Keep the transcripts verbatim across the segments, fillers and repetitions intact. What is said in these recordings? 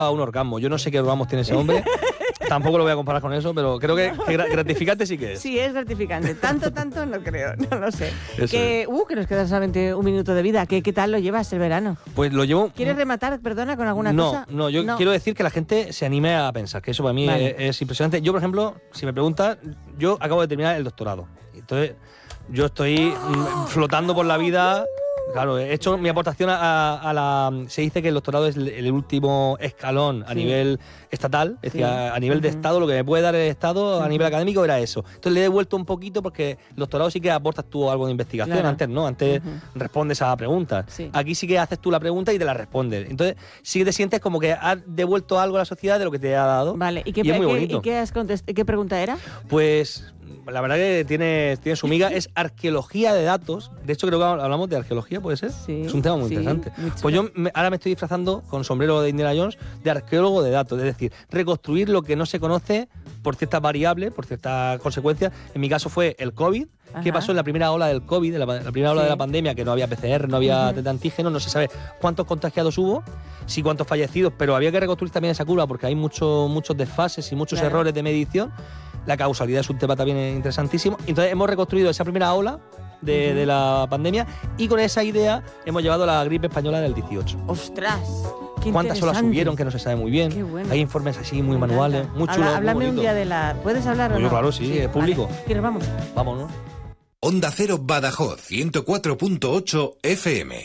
a un orgasmo. Yo no sé qué orgasmos tiene ese hombre. Tampoco lo voy a comparar con eso, pero creo que, que gratificante sí que es. Sí, es gratificante. Tanto, tanto no creo, no lo sé. Eso Que, es. uh, que nos queda solamente un minuto de vida. ¿Qué, qué tal lo llevas el verano? Pues lo llevo... ¿Quieres rematar, perdona, con alguna no, cosa? No, yo quiero decir que la gente se anime a pensar, que eso para mí Vale. es, es impresionante. Yo, por ejemplo, si me preguntas, yo acabo de terminar el doctorado. Entonces, yo estoy mm, flotando por la vida. Claro, he hecho mi aportación a, a la... Se dice que el doctorado es el, el último escalón a Sí. nivel estatal, es Sí. decir, a, a nivel de Ujú. Estado, lo que me puede dar el Estado Ujú. a nivel académico era eso. Entonces le he devuelto un poquito porque el doctorado sí que aportas tú algo de investigación, Claro. antes no, antes Ujú. respondes a la pregunta. Sí. Aquí sí que haces tú la pregunta y te la respondes. Entonces sí que te sientes como que has devuelto algo a la sociedad de lo que te ha dado. Vale, ¿y qué, Y es muy qué- bonito. ¿y qué, has contest- qué pregunta era? Pues la verdad que tiene, tiene su miga, es arqueología de datos. De hecho, creo que hablamos de arqueología, ¿puede ser? Sí, Es un tema muy sí, interesante. muy Pues yo me- ahora me estoy disfrazando con sombrero de Indiana Jones de arqueólogo de datos, es decir, reconstruir lo que no se conoce por ciertas variables, por ciertas consecuencias. En mi caso fue el COVID. ¿Qué Ajá. pasó en la primera ola del COVID, en la, la primera ola Sí. de la pandemia, que no había P C R, no había Ujú. test de antígenos, no se sabe cuántos contagiados hubo, sí cuántos fallecidos, pero había que reconstruir también esa curva porque hay mucho, muchos desfases y muchos Claro. errores de medición. La causalidad es un tema también interesantísimo. Entonces hemos reconstruido esa primera ola de, Ujú. de la pandemia y con esa idea hemos llevado la gripe española del dieciocho. ¡Ostras! Qué ¿Cuántas olas interesante. subieron? Que no se sabe muy bien. Qué bueno. Hay informes así muy Me manuales, encanta. muy Habla- chulos, muy Háblame un bonitos. día de la... ¿Puedes hablar o Pues no? yo, claro, sí, es público. Vale. Que nos vamos. Vamos, ¿no? Onda Cero Badajoz, ciento cuatro punto ocho F M.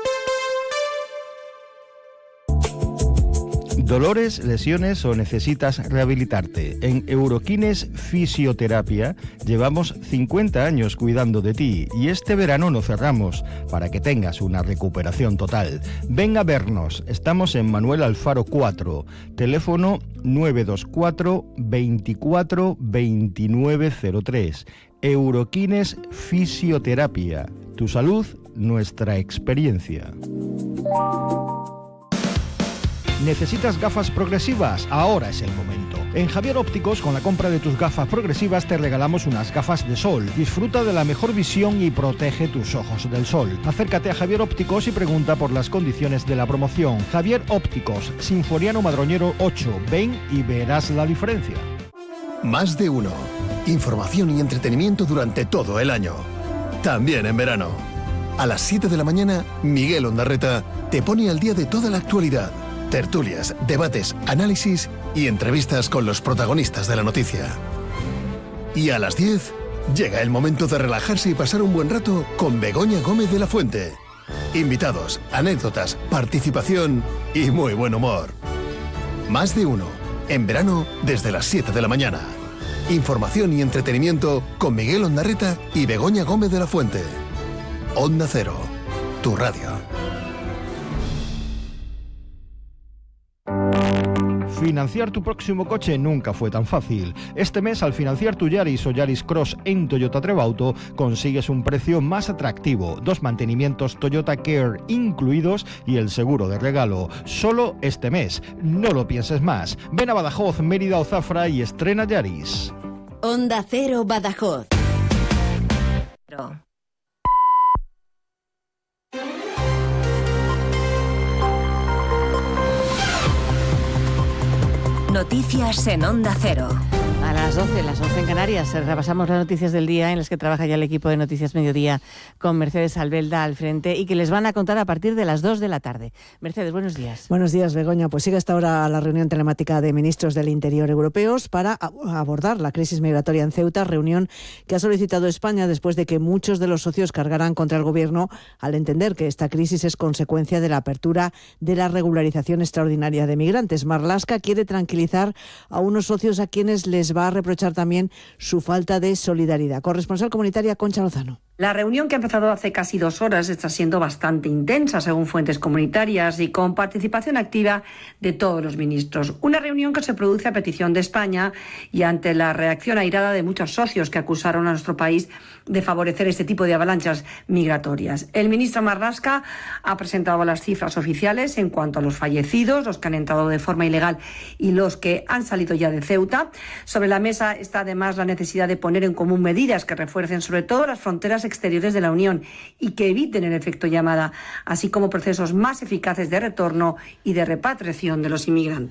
¿Dolores, lesiones o necesitas rehabilitarte? En Euroquines Fisioterapia llevamos cincuenta años cuidando de ti y este verano no cerramos para que tengas una recuperación total. Ven a vernos, estamos en Manuel Alfaro cuatro, teléfono nueve dos cuatro, veinticuatro, veintinueve cero tres. Euroquines Fisioterapia, tu salud, nuestra experiencia. ¿Necesitas gafas progresivas? Ahora es el momento. En Javier Ópticos, con la compra de tus gafas progresivas, te regalamos unas gafas de sol. Disfruta de la mejor visión y protege tus ojos del sol. Acércate a Javier Ópticos y pregunta por las condiciones de la promoción. Javier Ópticos, Sinforiano Madroñero ocho. Ven y verás la diferencia. Más de uno. Información y entretenimiento durante todo el año. También en verano. A las siete de la mañana, Miguel Ondarreta te pone al día de toda la actualidad. Tertulias, debates, análisis y entrevistas con los protagonistas de la noticia. Y a las diez, llega el momento de relajarse y pasar un buen rato con Begoña Gómez de la Fuente. Invitados, anécdotas, participación y muy buen humor. Más de uno. En verano, desde las siete de la mañana. Información y entretenimiento con Miguel Ondarreta y Begoña Gómez de la Fuente. Onda Cero, tu radio. Financiar tu próximo coche nunca fue tan fácil. Este mes, al financiar tu Yaris o Yaris Cross en Toyota Trevauto, consigues un precio más atractivo, dos mantenimientos Toyota Care incluidos y el seguro de regalo. Solo este mes. No lo pienses más. Ven a Badajoz, Mérida o Zafra y estrena Yaris. Onda Cero Badajoz. Noticias en Onda Cero. A las doce, las once en Canarias, repasamos las noticias del día en las que trabaja ya el equipo de Noticias Mediodía con Mercedes Albelda al frente y que les van a contar a partir de las dos de la tarde. Mercedes, buenos días. Buenos días, Begoña. Pues sigue hasta ahora la reunión telemática de ministros del Interior europeos para abordar la crisis migratoria en Ceuta, reunión que ha solicitado España después de que muchos de los socios cargaran contra el gobierno al entender que esta crisis es consecuencia de la apertura de la regularización extraordinaria de migrantes. Marlaska quiere tranquilizar a unos socios a quienes les va a reprochar también su falta de solidaridad. Corresponsal comunitaria Concha Lozano. La reunión, que ha empezado hace casi dos horas, está siendo bastante intensa, según fuentes comunitarias, y con participación activa de todos los ministros. Una reunión que se produce a petición de España y ante la reacción airada de muchos socios que acusaron a nuestro país de favorecer este tipo de avalanchas migratorias. El ministro Marlaska ha presentado las cifras oficiales en cuanto a los fallecidos, los que han entrado de forma ilegal y los que han salido ya de Ceuta. Sobre la mesa está además la necesidad de poner en común medidas que refuercen sobre todo las fronteras exteriores de la Unión y que eviten el efecto llamada, así como procesos más eficaces de retorno y de repatriación de los inmigrantes.